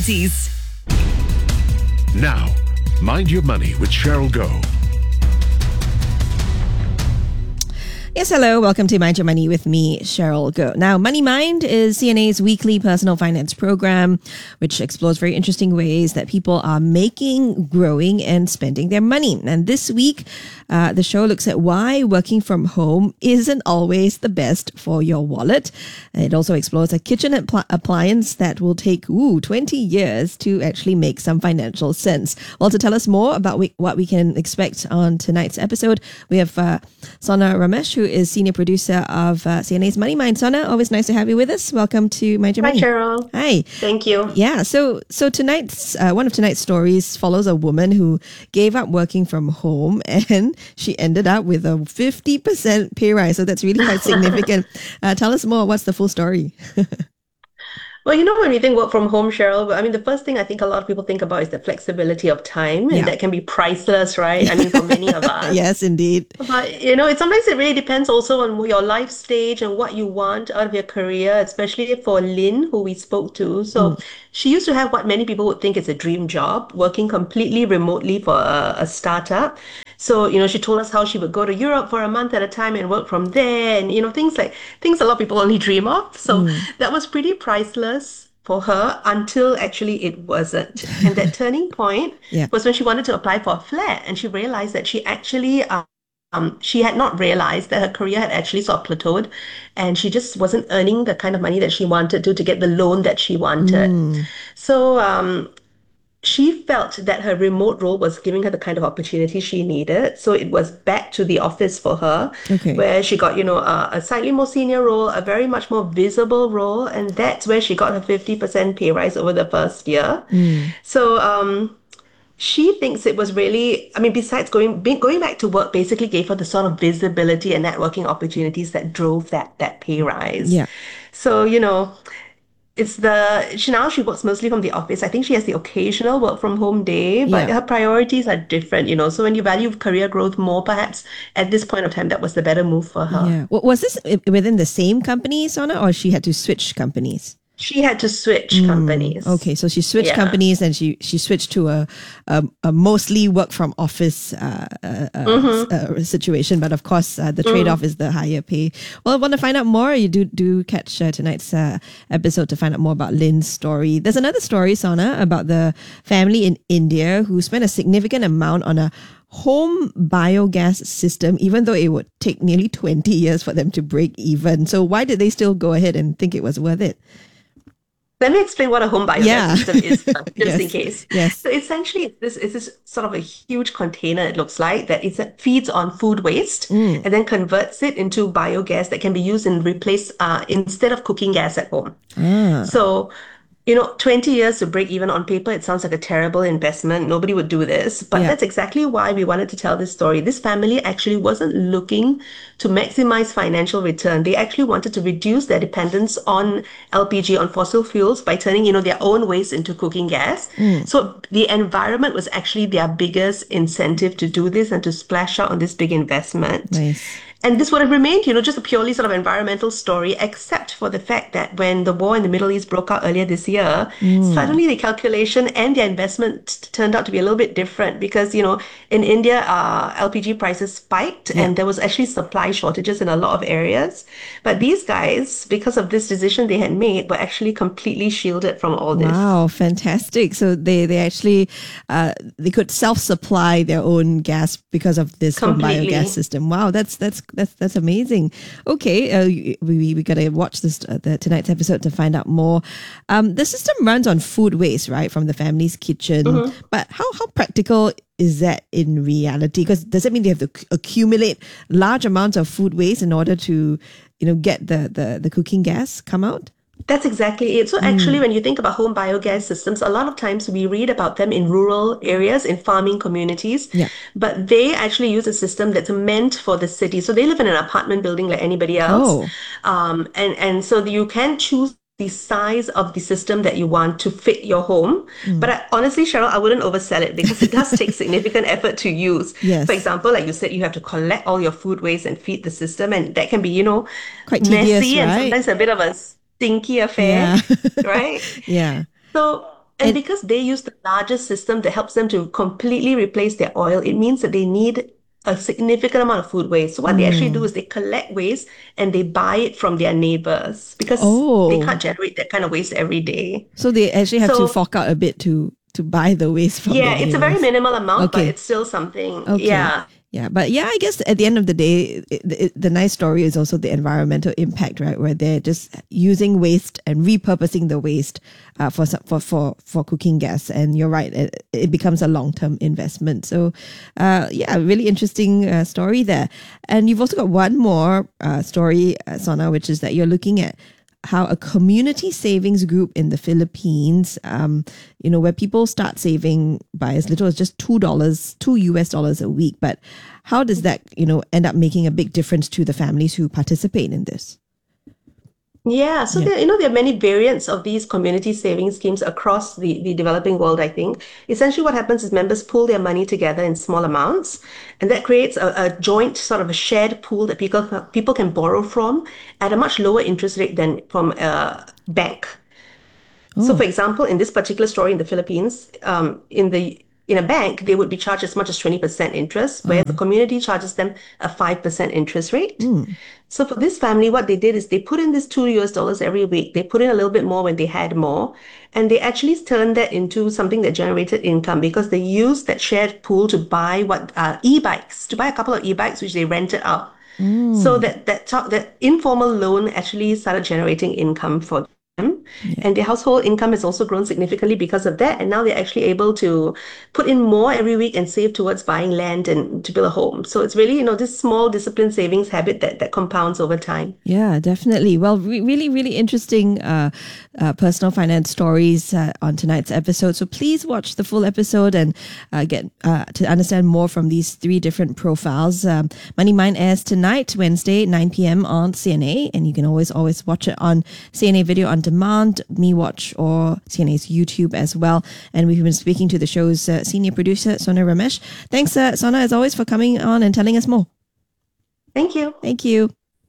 possibilities. Now, Mind Your Money with Cheryl Goh. Yes, hello. Welcome to Mind Your Money with me, Cheryl Goh. Now, Money Mind is CNA's weekly personal finance program, which explores very interesting ways that people are making, growing, and spending their money. And this week, the show looks at why working from home isn't always the best for your wallet. It also explores a kitchen appliance that will take 20 years to actually make some financial sense. Well, to tell us more about what we can expect on tonight's episode, we have Sona Ramesh, who is senior producer of CNA's Money Mind. Sona, always nice to have you with us. Welcome to Mind Your Money. Hi, Cheryl. Hi. Thank you. Yeah, so tonight's one of tonight's stories follows a woman who gave up working from home and she ended up with a 50% pay rise. So that's really quite significant. Tell us more. What's the full story? Well, when we think work from home, Cheryl, I mean, the first thing I think a lot of people think about is the flexibility of time, and that can be priceless, right? I mean, for many of us. Yes, indeed. But, sometimes it really depends also on your life stage and what you want out of your career, especially for Lynn, who we spoke to. So she used to have what many people would think is a dream job, working completely remotely for a startup. So, she told us how she would go to Europe for a month at a time and work from there and, things a lot of people only dream of. So that was pretty priceless for her until actually it wasn't. And that turning point was when she wanted to apply for a flat and she realized that she actually, she had not realized that her career had actually sort of plateaued and she just wasn't earning the kind of money that she wanted to get the loan that she wanted. So, she felt that her remote role was giving her the kind of opportunity she needed. So it was back to the office for her, where she got, a slightly more senior role, a very much more visible role. And that's where she got her 50% pay rise over the first year. So she thinks it was really, besides going back to work basically gave her the sort of visibility and networking opportunities that drove that pay rise. Yeah. So, she works mostly from the office. I think she has the occasional work from home day, but her priorities are different, So when you value career growth more, perhaps at this point of time, that was the better move for her. Yeah. Was this within the same company, Sona, or she had to switch companies? She had to switch companies. Okay, so she switched companies and she switched to a mostly work from office situation. But of course, the trade-off is the higher pay. Well, I want to find out more. You do catch tonight's episode to find out more about Lynn's story. There's another story, Sona, about the family in India who spent a significant amount on a home biogas system, even though it would take nearly 20 years for them to break even. So why did they still go ahead and think it was worth it? Let me explain what a home biogas system is, just in case. Yes. So essentially, this is sort of a huge container, it looks like, that it feeds on food waste and then converts it into biogas that can be used and replaced instead of cooking gas at home. So, 20 years to break even on paper, it sounds like a terrible investment. Nobody would do this. But that's exactly why we wanted to tell this story. This family actually wasn't looking to maximize financial return. They actually wanted to reduce their dependence on LPG, on fossil fuels, by turning, their own waste into cooking gas. So the environment was actually their biggest incentive to do this and to splash out on this big investment. Nice. And this would have remained, just a purely sort of environmental story, except for the fact that when the war in the Middle East broke out earlier this year, suddenly the calculation and their investment turned out to be a little bit different because, in India, LPG prices spiked and there was actually supply shortages in a lot of areas. But these guys, because of this decision they had made, were actually completely shielded from all this. Wow, fantastic. So they actually, they could self-supply their own gas because of this home biogas system. Wow, that's amazing. Okay, we gotta watch this tonight's episode to find out more. The system runs on food waste, right, from the family's kitchen. But how practical is that in reality? Because does it mean they have to accumulate large amounts of food waste in order to, get the cooking gas come out? That's exactly it. So actually, when you think about home biogas systems, a lot of times we read about them in rural areas, in farming communities, but they actually use a system that's meant for the city. So they live in an apartment building like anybody else. And so you can choose the size of the system that you want to fit your home. But honestly, Cheryl, I wouldn't oversell it because it does take significant effort to use. Yes. For example, like you said, you have to collect all your food waste and feed the system. And that can be, quite messy tedious, and right? sometimes a bit of a stinky affair, right? Yeah. So And because they use the largest system that helps them to completely replace their oil, it means that they need a significant amount of food waste. So what they actually do is they collect waste and they buy it from their neighbors because they Oh, can't generate that kind of waste every day. so they actually have to So fork out a bit to buy the waste from yeah, their it's a very neighbors. minimal amount, but Okay. it's still something. Okay. Yeah. Yeah, but yeah, I guess at the end of the day, the nice story is also the environmental impact, right? Where they're just using waste and repurposing the waste for cooking gas. And you're right, it becomes a long-term investment. So, yeah, really interesting story there. And you've also got one more story, Sona, which is that you're looking at how a community savings group in the Philippines, where people start saving by as little as just $2 a week. But how does that, end up making a big difference to the families who participate in this? Yeah, so Yeah. there are many variants of these community savings schemes across the developing world, I think. Essentially, what happens is members pool their money together in small amounts, and that creates a joint sort of a shared pool that people can borrow from at a much lower interest rate than from a bank. So, for Oh, example, in this particular story in the Philippines, in a bank, they would be charged as much as 20% interest, whereas the community charges them a 5% interest rate. mm, So for this family, what they did is they put in this $2 every week. They put in a little bit more when they had more, and they actually turned that into something that generated income because they used that shared pool to buy e-bikes, to buy a couple of e-bikes which they rented out. So mm, that informal loan actually started generating income for them. yeah. And their household income has also grown significantly because of that. And now they're actually able to put in more every week and save towards buying land and to build a home. So it's really, this small disciplined savings habit that compounds over time. Yeah, definitely. Well, really, really interesting personal finance stories on tonight's episode. So please watch the full episode and get to understand more from these three different profiles. Money Mind airs tonight, Wednesday, 9 p.m. on CNA, and you can always watch it on CNA Video on Demand, MeWatch, or CNA's YouTube as well. And we've been speaking to the show's senior producer, Sona Ramesh. Thanks, Sona, as always, for coming on and telling us more. Thank you. Thank you.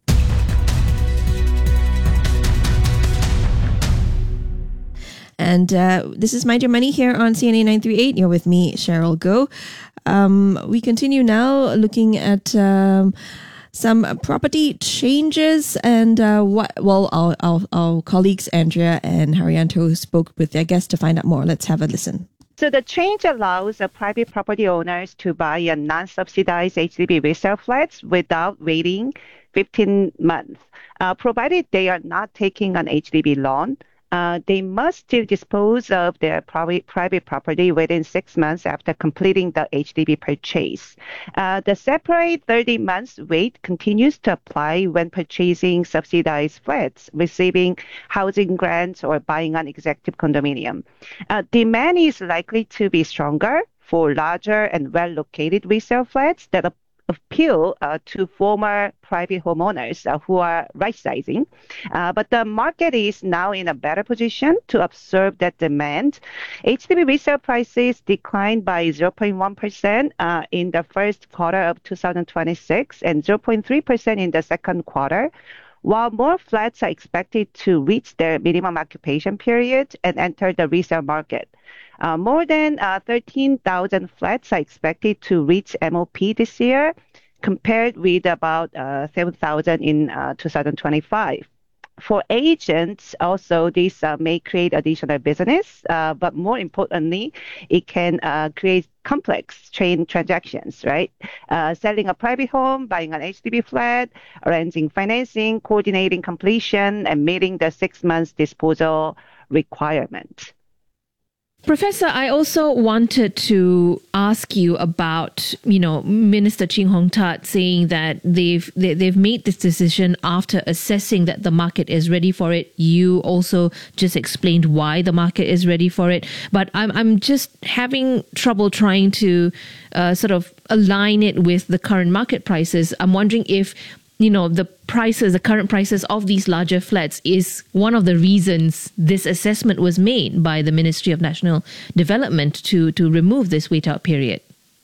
And this is Mind Your Money here on CNA 938. You're with me, Cheryl Goh. We continue now looking at some property changes and our colleagues Andrea and Haryanto spoke with their guests to find out more. Let's have a listen. So the change allows private property owners to buy a non-subsidized HDB resale flats without waiting 15 months, provided they are not taking an HDB loan. They must still dispose of their private property within 6 months after completing the HDB purchase. The separate 30 months wait continues to apply when purchasing subsidized flats, receiving housing grants, or buying an executive condominium. Demand is likely to be stronger for larger and well-located resale flats that appeal to former private homeowners who are right-sizing. But the market is now in a better position to absorb that demand. HDB resale prices declined by 0.1% in the first quarter of 2026 and 0.3% in the second quarter, while more flats are expected to reach their minimum occupation period and enter the resale market. More than 13,000 flats are expected to reach MOP this year, compared with about 7,000 in 2025. For agents, also, this may create additional business, but more importantly, it can create complex chain transactions, right? Selling a private home, buying an HDB flat, arranging financing, coordinating completion, and meeting the 6 months disposal requirement. Professor, I also wanted to ask you about, Minister Ching Hong Tat saying that they've made this decision after assessing that the market is ready for it. You also just explained why the market is ready for it, but I'm just having trouble trying to sort of align it with the current market prices. I'm wondering if the current prices of these larger flats is one of the reasons this assessment was made by the Ministry of National Development to remove this wait out period.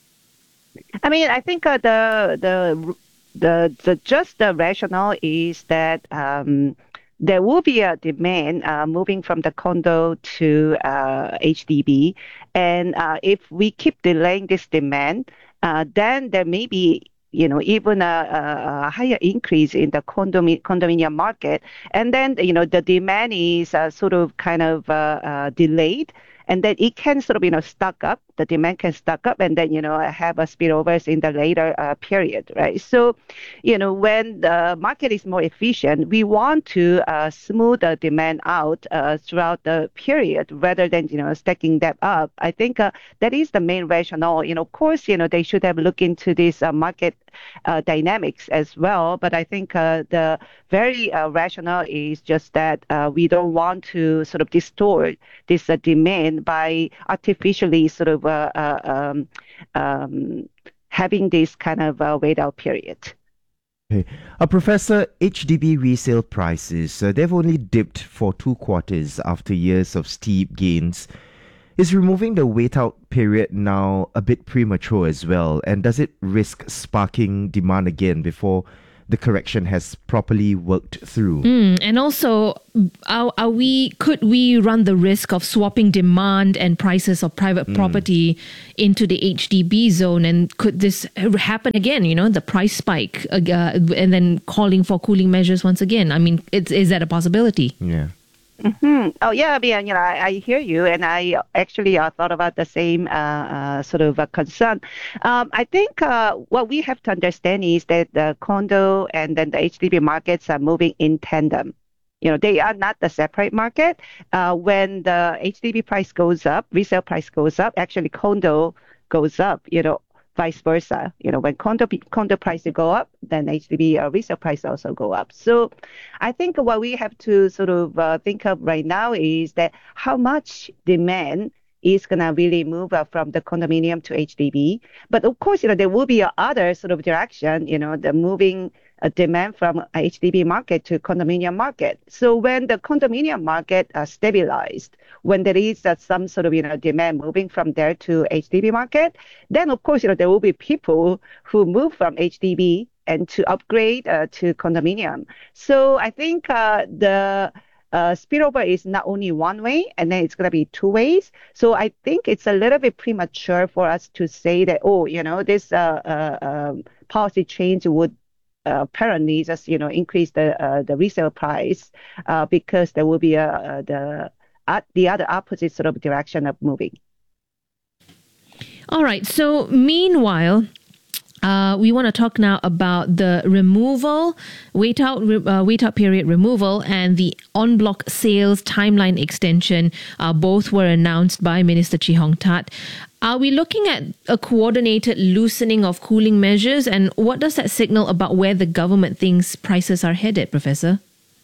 I mean, I think the rationale is that there will be a demand moving from the condo to HDB. And if we keep delaying this demand, then there may be even a higher increase in the condominium market. And then, the demand is sort of kind of delayed. And then it can sort of, stock up, the demand can stock up and then, have a spillovers in the later period, right? So, when the market is more efficient, we want to smooth the demand out throughout the period rather than, stacking that up. I think that is the main rationale. Of course, they should have looked into this market dynamics as well. But I think the very rationale is just that we don't want to sort of distort this demand by artificially sort of having this kind of wait out period. Okay. Professor, HDB resale prices, they've only dipped for 2 quarters after years of steep gains. Is removing the wait out period now a bit premature as well? And does it risk sparking demand again before the correction has properly worked through? And also, could we run the risk of swapping demand and prices of private property into the HDB zone? And could this happen again, the price spike and then calling for cooling measures once again? I mean, is that a possibility? Yeah. Mm-hmm. Oh, yeah, I hear you. And I actually thought about the same sort of concern. I think what we have to understand is that the condo and then the HDB markets are moving in tandem. They are not the separate market. When the HDB price goes up, resale price goes up, actually condo goes up, vice versa. When condo prices go up, then HDB resale price also go up. So I think what we have to sort of think of right now is that how much demand is going to really move from the condominium to HDB. But of course, there will be other sort of direction, the moving demand from HDB market to condominium market. So when the condominium market stabilized, when there is some sort of, demand moving from there to HDB market, then of course, there will be people who move from HDB and to upgrade to condominium. So I think the spillover is not only one way, and then it's going to be 2 ways. So I think it's a little bit premature for us to say that, this policy change would apparently just, increase the resale price because there will be the other opposite sort of direction of moving. All right. So meanwhile, we want to talk now about the wait out period removal and the en bloc sales timeline extension. Both were announced by Minister Chee Hong Tat. Are we looking at a coordinated loosening of cooling measures? And what does that signal about where the government thinks prices are headed, Professor?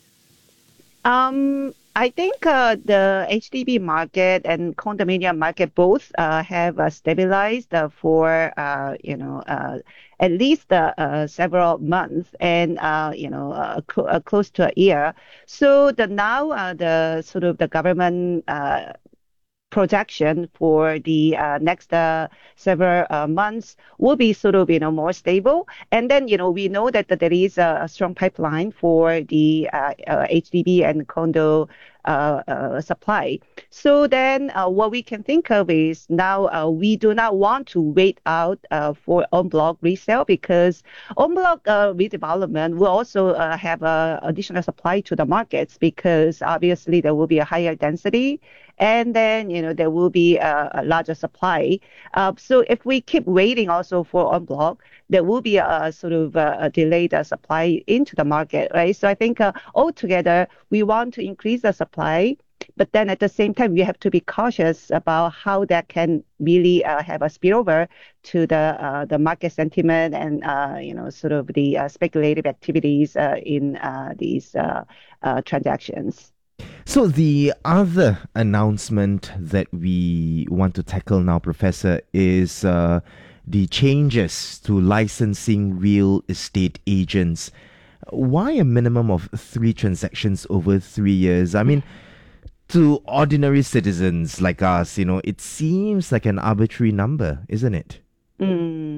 I think the HDB market and condominium market both have stabilized for at least several months and close to a year. So the sort of the government projection for the next several months will be sort of more stable. And then we know that there is a strong pipeline for the HDB and condo supply. So then what we can think of is now we do not want to wait out for en bloc resale, because en bloc redevelopment will also have additional supply to the markets, because obviously there will be a higher density. And then, there will be a larger supply. So if we keep waiting also for en bloc, there will be a sort of a delayed supply into the market, right? So I think altogether, we want to increase the supply, but then at the same time, we have to be cautious about how that can really have a spillover to the market sentiment and, sort of the speculative activities in these transactions. So the other announcement that we want to tackle now, Professor, is the changes to licensing real estate agents. Why a minimum of 3 transactions over 3 years? I mean, to ordinary citizens like us, it seems like an arbitrary number, isn't it?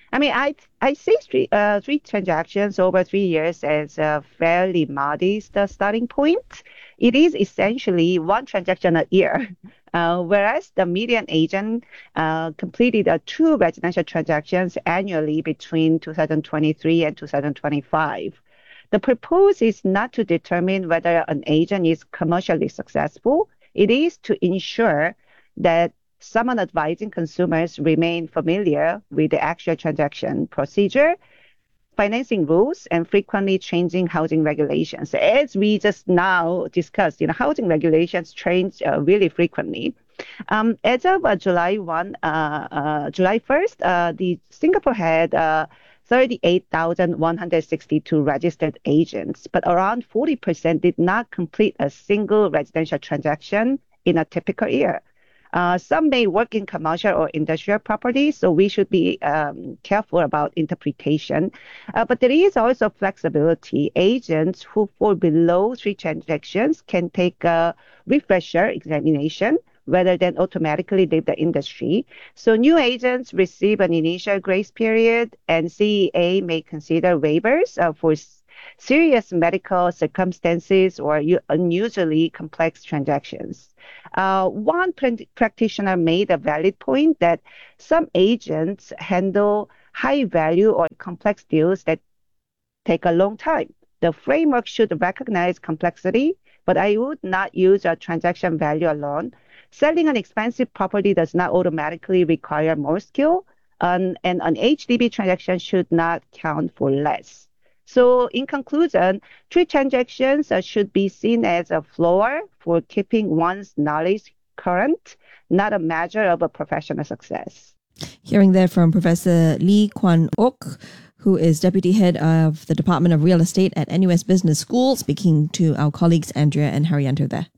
I mean, I see three transactions over 3 years as a fairly modest starting point. It is essentially one transaction a year, whereas the median agent completed two residential transactions annually between 2023 and 2025. The purpose is not to determine whether an agent is commercially successful. It is to ensure that someone advising consumers remain familiar with the actual transaction procedure, financing rules, and frequently changing housing regulations. As we just now discussed, housing regulations change really frequently. As of July 1st, the Singapore had 38,162 registered agents, but around 40% did not complete a single residential transaction in a typical year. Some may work in commercial or industrial property, so we should be careful about interpretation. But there is also flexibility. Agents who fall below 3 transactions can take a refresher examination rather than automatically leave the industry. So new agents receive an initial grace period, and CEA may consider waivers for serious medical circumstances or unusually complex transactions. One practitioner made a valid point that some agents handle high value or complex deals that take a long time. The framework should recognize complexity, but I would not use a transaction value alone. Selling an expensive property does not automatically require more skill, and an HDB transaction should not count for less. So in conclusion, 3 transactions should be seen as a floor for keeping one's knowledge current, not a measure of a professional success. Hearing there from Professor Lee Kwan Ok, who is Deputy Head of the Department of Real Estate at NUS Business School, speaking to our colleagues Andrea and Haryanto there.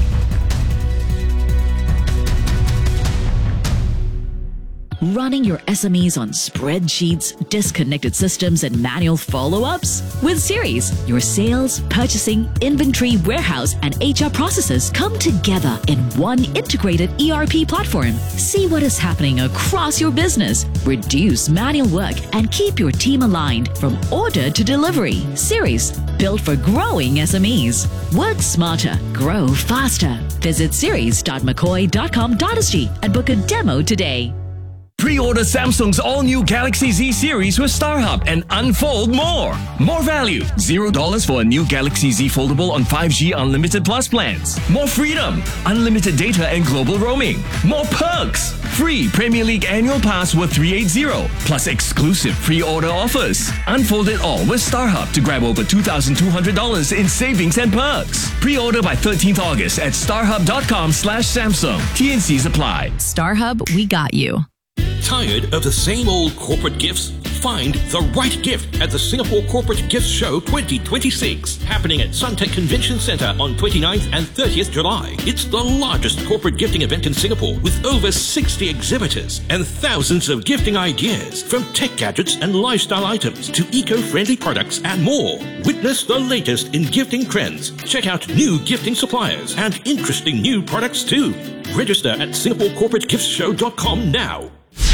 Running your SMEs on spreadsheets, disconnected systems, and manual follow-ups? With Series, your sales, purchasing, inventory, warehouse, and HR processes come together in one integrated ERP platform. See what is happening across your business, reduce manual work, and keep your team aligned from order to delivery. Series, built for growing SMEs. Work smarter, grow faster. Visit series.mccoy.com.sg and book a demo today. Pre-order Samsung's all-new Galaxy Z series with StarHub and unfold more. More value. $0 for a new Galaxy Z Foldable on 5G Unlimited Plus plans. More freedom. Unlimited data and global roaming. More perks. Free Premier League annual pass worth $380. Plus exclusive pre-order offers. Unfold it all with StarHub to grab over $2,200 in savings and perks. Pre-order by 13th August at starhub.com/Samsung. TNCs apply. StarHub, we got you. Tired of the same old corporate gifts? Find the right gift at the Singapore Corporate Gift Show 2026, happening at Suntec Convention Centre on 29th and 30th July. It's the largest corporate gifting event in Singapore with over 60 exhibitors and thousands of gifting ideas, from tech gadgets and lifestyle items to eco-friendly products and more. Witness the latest in gifting trends. Check out new gifting suppliers and interesting new products too. Register at SingaporeCorporateGiftsShow.com now.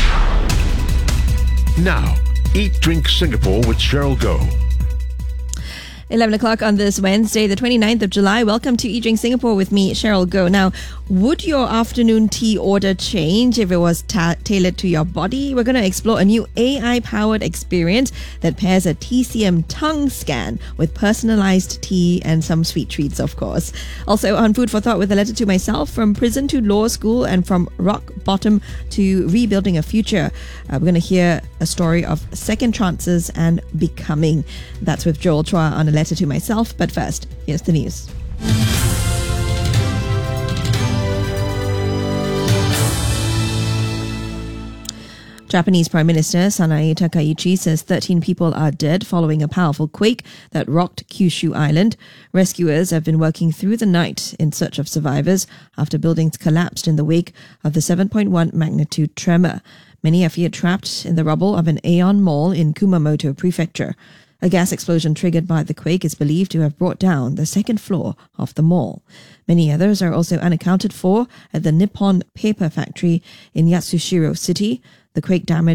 Now, Eat Drink Singapore with Cheryl Goh. 11 o'clock on this Wednesday, the 29th of July. Welcome to Eat Drink Singapore with me, Cheryl Goh. Now, would your afternoon tea order change if it was tailored to your body? We're going to explore a new AI-powered experience that pairs a TCM tongue scan with personalized tea and some sweet treats, of course. Also on Food for Thought with a letter to myself, from prison to law school and from rock bottom to rebuilding a future. We're going to hear a story of second chances and becoming. That's with Joel Chua on a letter to myself. But first, here's the news. Japanese Prime Minister Sanae Takaichi says 13 people are dead following a powerful quake that rocked Kyushu Island. Rescuers have been working through the night in search of survivors after buildings collapsed in the wake of the 7.1 magnitude tremor. Many are feared trapped in the rubble of an Aeon Mall in Kumamoto Prefecture. A gas explosion triggered by the quake is believed to have brought down the second floor of the mall. Many others are also unaccounted for at the Nippon Paper Factory in Yatsushiro City. The quake damaged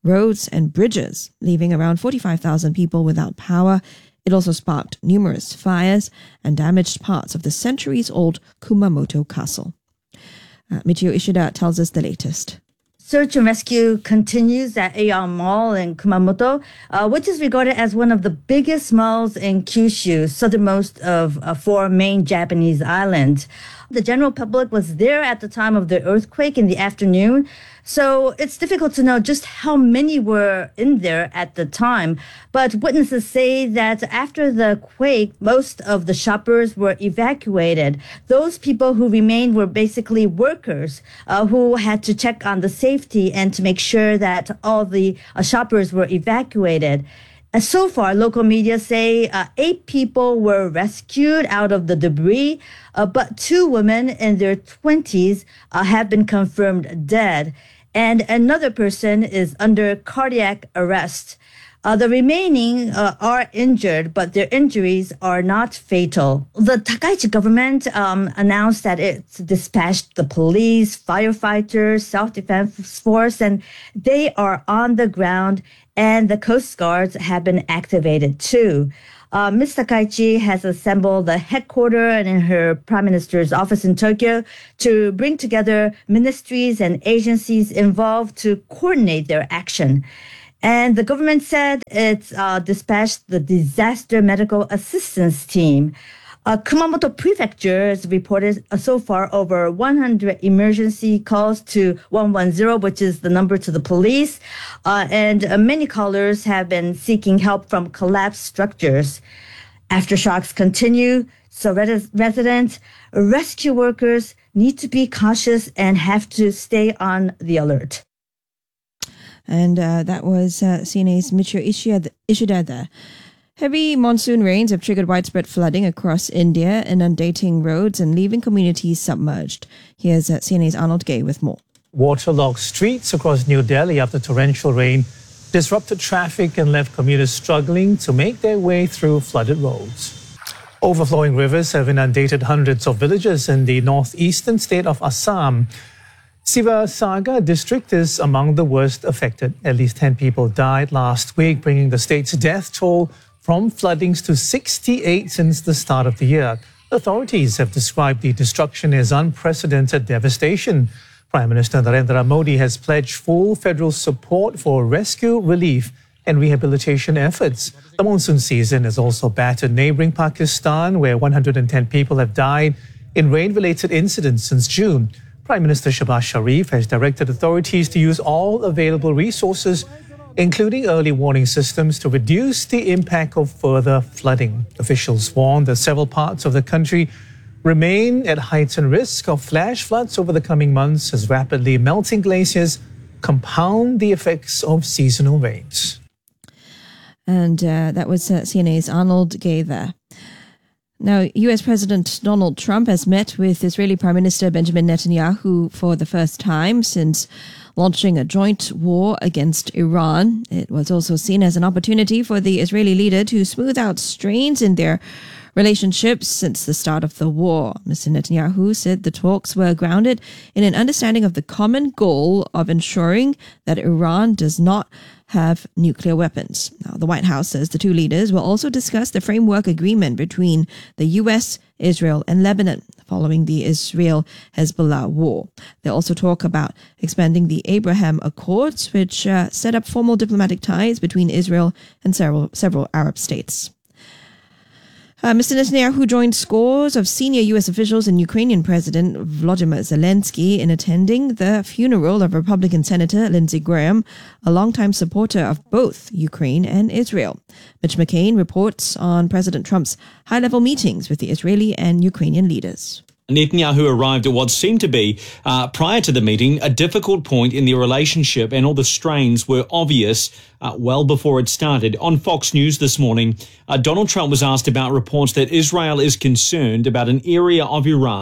roads and bridges, leaving around 45,000 people without power. It also sparked numerous fires and damaged parts of the centuries-old Kumamoto Castle. Michio Ishida tells us the latest. Search and rescue continues at Aeon Mall in Kumamoto, which is regarded as one of the biggest malls in Kyushu, southernmost of 4 main Japanese islands. The general public was there at the time of the earthquake in the afternoon, so it's difficult to know just how many were in there at the time. But witnesses say that after the quake, most of the shoppers were evacuated. Those people who remained were basically workers who had to check on the safety and to make sure that all the shoppers were evacuated. So far, local media say 8 people were rescued out of the debris, but 2 women in their 20s have been confirmed dead, and another person is under cardiac arrest. The remaining are injured, but their injuries are not fatal. The Takaichi government announced that it's dispatched the police, firefighters, self-defense force, and they are on the ground, and the Coast Guards have been activated too. Ms. Takaichi has assembled the headquarters in her Prime Minister's office in Tokyo to bring together ministries and agencies involved to coordinate their action. And the government said it's dispatched the disaster medical assistance team. Kumamoto Prefecture has reported so far over 100 emergency calls to 110, which is the number to the police. And many callers have been seeking help from collapsed structures. Aftershocks continue, so residents, rescue workers need to be cautious and have to stay on the alert. And that was CNA's Michio Ishida there. Heavy monsoon rains have triggered widespread flooding across India, inundating roads and leaving communities submerged. Here's CNA's Arnold Gay with more. Waterlogged streets across New Delhi after torrential rain disrupted traffic and left commuters struggling to make their way through flooded roads. Overflowing rivers have inundated hundreds of villages in the northeastern state of Assam. Sivasagar district is among the worst affected. At least 10 people died last week, bringing the state's death toll from floodings to 68 since the start of the year. Authorities have described the destruction as unprecedented devastation. Prime Minister Narendra Modi has pledged full federal support for rescue, relief and rehabilitation efforts. The monsoon season has also battered neighboring Pakistan, where 110 people have died in rain-related incidents since June. Prime Minister Shehbaz Sharif has directed authorities to use all available resources, including early warning systems, to reduce the impact of further flooding. Officials warn that several parts of the country remain at heightened risk of flash floods over the coming months as rapidly melting glaciers compound the effects of seasonal rains. And that was CNA's Arnold Gay there. Now, U.S. President Donald Trump has met with Israeli Prime Minister Benjamin Netanyahu for the first time since launching a joint war against Iran. It was also seen as an opportunity for the Israeli leader to smooth out strains in their relationships since the start of the war. Mr. Netanyahu said the talks were grounded in an understanding of the common goal of ensuring that Iran does not have nuclear weapons. Now, the White House says the two leaders will also discuss the framework agreement between the U.S., Israel, and Lebanon following the Israel-Hezbollah war. They'll also talk about expanding the Abraham Accords, which set up formal diplomatic ties between Israel and several Arab states. Mr. Netanyahu joined scores of senior U.S. officials and Ukrainian President Volodymyr Zelensky in attending the funeral of Republican Senator Lindsey Graham, a longtime supporter of both Ukraine and Israel. Mitch McCain reports on President Trump's high-level meetings with the Israeli and Ukrainian leaders. Netanyahu arrived at what seemed to be, prior to the meeting, a difficult point in their relationship, and all the strains were obvious well before it started. On Fox News this morning, Donald Trump was asked about reports that Israel is concerned about an area of Iran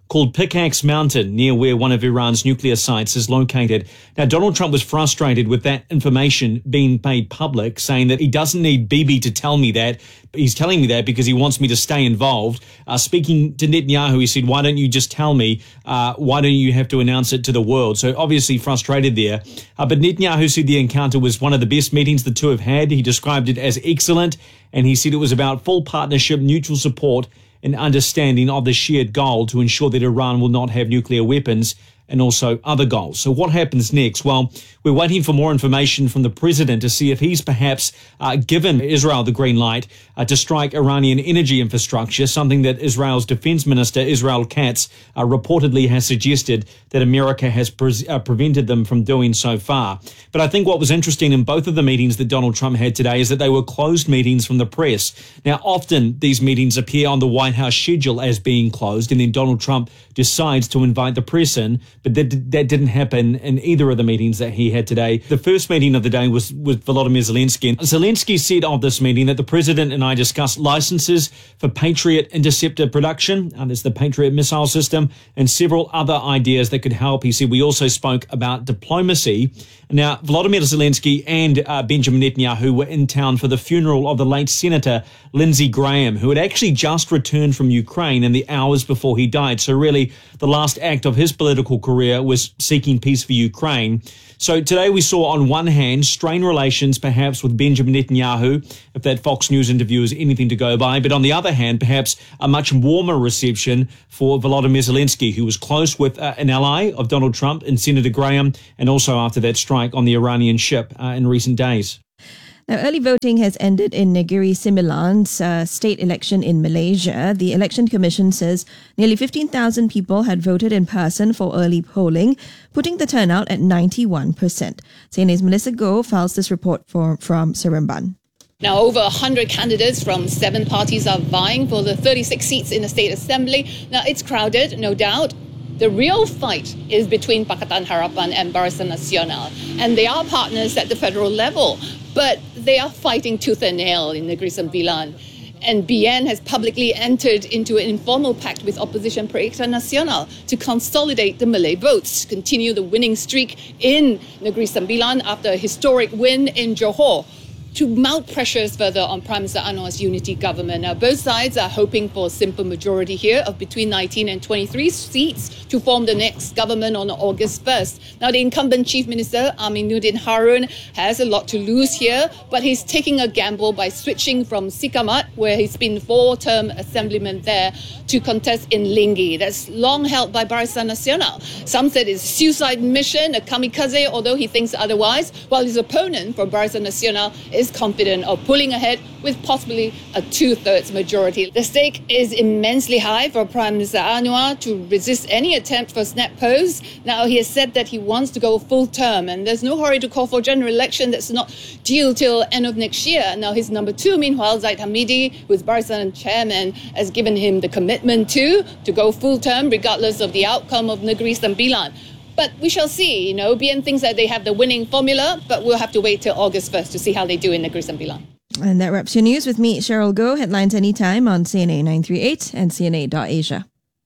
called Pickaxe Mountain, near where one of Iran's nuclear sites is located. Now, Donald Trump was frustrated with that information being made public, saying that he doesn't need Bibi to tell me that. He's telling me that because he wants me to stay involved. Speaking to Netanyahu, he said, why don't you just tell me? Why don't you have to announce it to the world? So obviously frustrated there. But Netanyahu said the encounter was one of the best meetings the two have had. He described it as excellent, and he said it was about full partnership, mutual support, and understanding of the shared goal to ensure that Iran will not have nuclear weapons and also other goals. So what happens next? Well, we're waiting for more information from the president to see if he's perhaps given Israel the green light to strike Iranian energy infrastructure, something that Israel's defense minister, Israel Katz, reportedly has suggested that America has prevented them from doing so far. But I think what was interesting in both of the meetings that Donald Trump had today is that they were closed meetings from the press. Now, often these meetings appear on the White House schedule as being closed, and then Donald Trump decides to invite the press in, but that didn't happen in either of the meetings that he had today. The first meeting of the day was with Volodymyr Zelensky. Zelensky said of this meeting that the president and I discussed licenses for Patriot interceptor production, there's the Patriot missile system, and several other ideas that could help. He said we also spoke about diplomacy. Now, Volodymyr Zelensky and Benjamin Netanyahu were in town for the funeral of the late Senator Lindsey Graham, who had actually just returned from Ukraine in the hours before he died. So really, the last act of his political career was seeking peace for Ukraine. So today we saw on one hand strained relations perhaps with Benjamin Netanyahu, if that Fox News interview is anything to go by, but on the other hand perhaps a much warmer reception for Volodymyr Zelensky, who was close with an ally of Donald Trump and Senator Graham, and also after that strike on the Iranian ship in recent days. Now, early voting has ended in Negeri Sembilan's state election in Malaysia. The Election Commission says nearly 15,000 people had voted in person for early polling, putting the turnout at 91%. CNA's Melissa Goh files this report from Seremban. Now, over 100 candidates from 7 parties are vying for the 36 seats in the State Assembly. Now, it's crowded, no doubt. The real fight is between Pakatan Harapan and Barisan Nasional, and they are partners at the federal level, but they are fighting tooth and nail in Negeri Sembilan. And BN has publicly entered into an informal pact with opposition Perikatan Nasional to consolidate the Malay votes, continue the winning streak in Negeri Sembilan after a historic win in Johor, to mount pressures further on Prime Minister Anwar's unity government. Now, both sides are hoping for a simple majority here of between 19 and 23 seats to form the next government on August 1st. Now, the incumbent Chief Minister, Aminuddin Harun, has a lot to lose here, but he's taking a gamble by switching from Sikamat, where he's been 4-term assemblyman there, to contest in Lingi. That's long held by Barisan Nasional. Some said it's a suicide mission, a kamikaze, although he thinks otherwise, while his opponent from Barisan Nasional is confident of pulling ahead with possibly a 2/3 majority. The stake is immensely high for Prime Minister Anwar to resist any attempt for snap pose. Now, he has said that he wants to go full term, and there's no hurry to call for general election that's not due till end of next year. Now, his number 2, meanwhile, Zaid Hamidi, who is Barisan chairman, has given him the commitment to go full term regardless of the outcome of Negeri Sembilan. But we shall see. BN thinks that they have the winning formula, but we'll have to wait till August 1st to see how they do in Negeri Sembilan. And that wraps your news with me, Cheryl Goh. Headlines anytime on CNA 938 and CNA.Asia.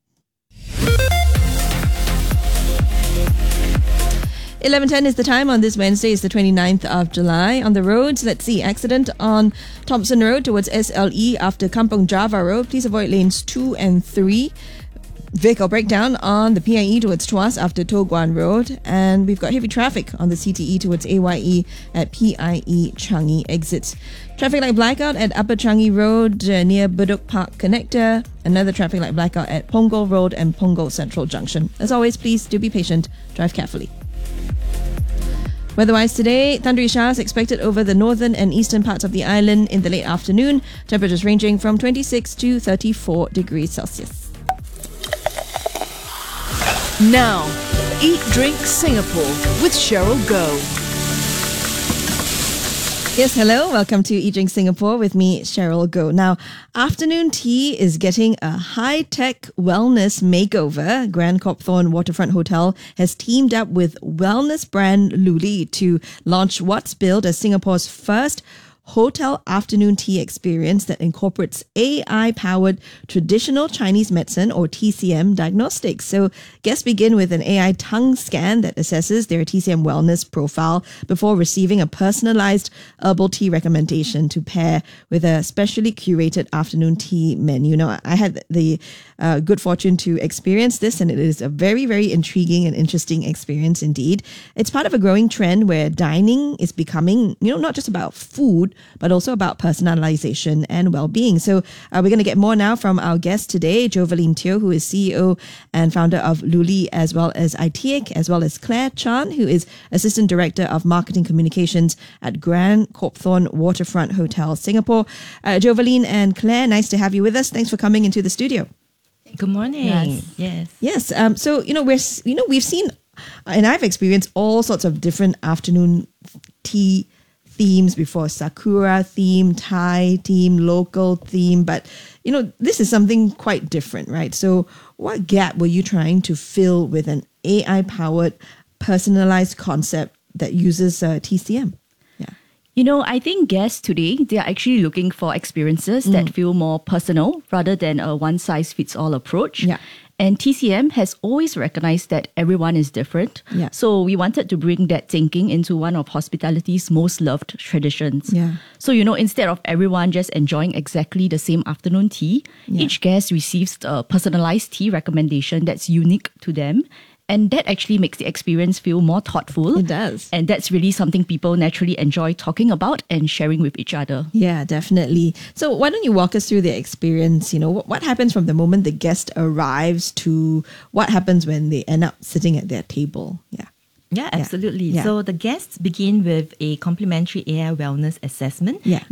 $11:10 is the time on this Wednesday. It's the 29th of July. On the roads, let's see. Accident on Thompson Road towards SLE after Kampong Java Road. Please avoid lanes 2 and 3. Vehicle breakdown on the PIE towards Tuas after Toh Guan Road. And we've got heavy traffic on the CTE towards AYE at PIE Changi exits. Traffic light blackout at Upper Changi Road near Bedok Park Connector. Another traffic light blackout at Punggol Road and Punggol Central Junction. As always, please do be patient. Drive carefully. Weatherwise today, thundery showers expected over the northern and eastern parts of the island in the late afternoon. Temperatures ranging from 26 to 34 degrees Celsius. Now, Eat Drink Singapore with Cheryl Goh. Yes, hello. Welcome to Eat Drink Singapore with me, Cheryl Goh. Now, afternoon tea is getting a high-tech wellness makeover. Grand Copthorne Waterfront Hotel has teamed up with wellness brand Luli to launch what's billed as Singapore's first hotel afternoon tea experience that incorporates AI-powered traditional Chinese medicine or TCM diagnostics. So guests begin with an AI tongue scan that assesses their TCM wellness profile before receiving a personalized herbal tea recommendation to pair with a specially curated afternoon tea menu. Now, I had the good fortune to experience this, and it is a very, very intriguing and interesting experience indeed. It's part of a growing trend where dining is becoming, not just about food, but also about personalization and well-being. So we're going to get more now from our guest today, Jovaline Teo, who is CEO and founder of Luli, as well as ITIC, as well as Claire Chan, who is Assistant Director of Marketing Communications at Grand Copthorne Waterfront Hotel, Singapore. Jovaline and Claire, nice to have you with us. Thanks for coming into the studio. Good morning. Yes. So we've seen, and I've experienced all sorts of different afternoon tea themes before: Sakura theme, Thai theme, local theme. But this is something quite different, right? So, what gap were you trying to fill with an AI-powered, personalized concept that uses TCM? I think guests today, they are actually looking for experiences that feel more personal rather than a one-size-fits-all approach. Yeah. And TCM has always recognized that everyone is different. Yeah. So we wanted to bring that thinking into one of hospitality's most loved traditions. Yeah. So, instead of everyone just enjoying exactly the same afternoon tea, each guest receives a personalized tea recommendation that's unique to them. And that actually makes the experience feel more thoughtful. It does. And that's really something people naturally enjoy talking about and sharing with each other. Yeah, definitely. So why don't you walk us through the experience? What happens from the moment the guest arrives to what happens when they end up sitting at their table? Yeah, absolutely. Yeah. So the guests begin with a complimentary AI wellness assessment. Yeah.